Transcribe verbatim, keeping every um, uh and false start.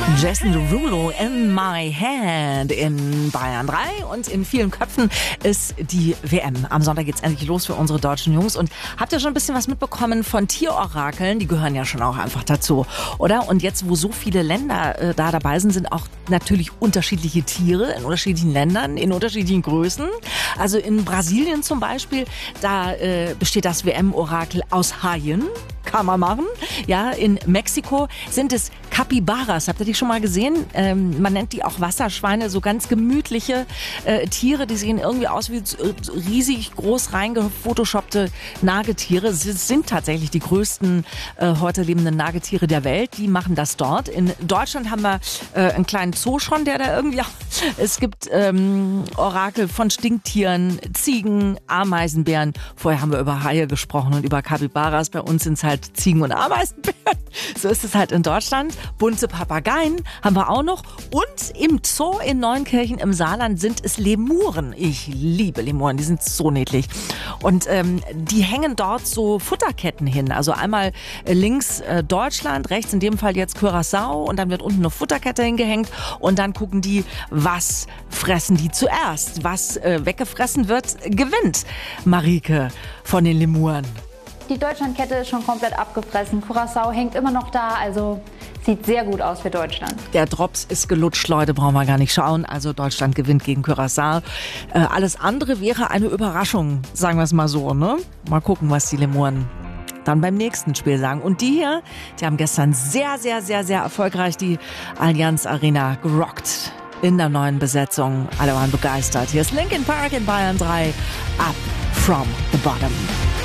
Jason Derulo, In My Hand in Bayern drei und in vielen Köpfen ist die W M. Am Sonntag geht's endlich los für unsere deutschen Jungs. Und habt ihr schon ein bisschen was mitbekommen von Tierorakeln? Die gehören ja schon auch einfach dazu, oder? Und jetzt, wo so viele Länder äh, da dabei sind, sind auch natürlich unterschiedliche Tiere in unterschiedlichen Ländern, in unterschiedlichen Größen. Also in Brasilien zum Beispiel, da äh, besteht das W M-Orakel aus Haien. Kann man machen. Ja, in Mexiko sind es Capybaras. Habt ihr die schon mal gesehen? Ähm, man nennt die auch Wasserschweine, so ganz gemütliche äh, Tiere. Die sehen irgendwie aus wie riesig groß reingefotoshoppte Nagetiere. Sie sind tatsächlich die größten äh, heute lebenden Nagetiere der Welt. Die machen das dort. In Deutschland haben wir äh, einen kleinen Zoo schon, der da irgendwie auch... Es gibt ähm, Orakel von Stinktieren, Ziegen, Ameisenbären. Vorher haben wir über Haie gesprochen und über Capybaras. Bei uns sind es halt Ziegen und Ameisenbären. So ist es halt in Deutschland. Bunte Papageien haben wir auch noch. Und im Zoo in Neunkirchen im Saarland sind es Lemuren. Ich liebe Lemuren, die sind so niedlich. Und ähm, die hängen dort so Futterketten hin. Also einmal links äh, Deutschland, rechts in dem Fall jetzt Curaçao. Und dann wird unten eine Futterkette hingehängt. Und dann gucken die, was fressen die zuerst. Was äh, weggefressen wird, gewinnt. Marike von den Lemuren. Die Deutschlandkette ist schon komplett abgefressen. Curaçao hängt immer noch da, also sieht sehr gut aus für Deutschland. Der Drops ist gelutscht, Leute, brauchen wir gar nicht schauen. Also Deutschland gewinnt gegen Curaçao. Äh, alles andere wäre eine Überraschung, sagen wir es mal so, ne? Mal gucken, was die Lemuren dann beim nächsten Spiel sagen. Und die hier, die haben gestern sehr, sehr, sehr, sehr erfolgreich die Allianz Arena gerockt. In der neuen Besetzung. Alle waren begeistert. Hier ist Linkin Park in Bayern drei. Up from the bottom.